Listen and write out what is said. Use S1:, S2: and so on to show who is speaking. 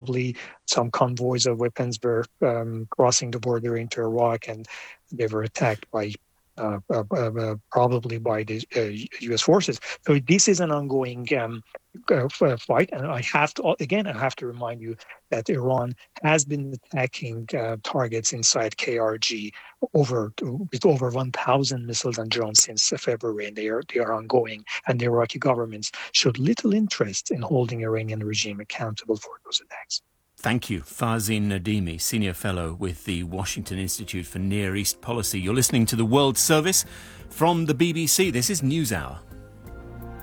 S1: probably some convoys of weapons were crossing the border into Iraq, and they were attacked by probably by the U.S. forces. So this is an ongoing fight, and I have to remind you that Iran has been attacking targets inside KRG with over 1,000 missiles and drones since February, and they are ongoing. And the Iraqi governments showed little interest in holding Iranian regime accountable for those attacks.
S2: Thank you. Farzin Nadimi, Senior Fellow with the Washington Institute for Near East Policy. You're listening to The World Service from the BBC. This is NewsHour.